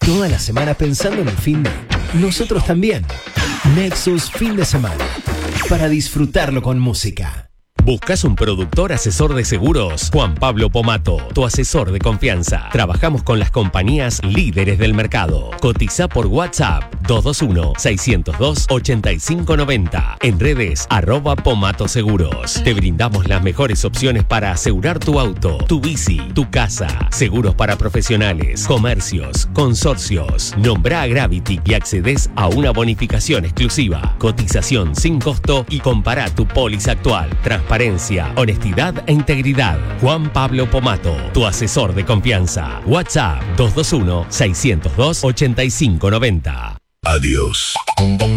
Toda la semana pensando en el fin de... Nosotros también. Nexus Fin de Semana. Para disfrutarlo con música. ¿Buscas un productor asesor de seguros? Juan Pablo Pomato, tu asesor de confianza. Trabajamos con las compañías líderes del mercado. Cotiza por WhatsApp 221-602-8590. En redes @Pomato Seguros. Te brindamos las mejores opciones para asegurar tu auto, tu bici, tu casa. Seguros para profesionales, comercios, consorcios. Nombrá a Gravity y accedes a una bonificación exclusiva. Cotización sin costo y compará tu póliza actual. Transparencia, honestidad e integridad. Juan Pablo Pomato, tu asesor de confianza. WhatsApp 221-602-8590. Adiós.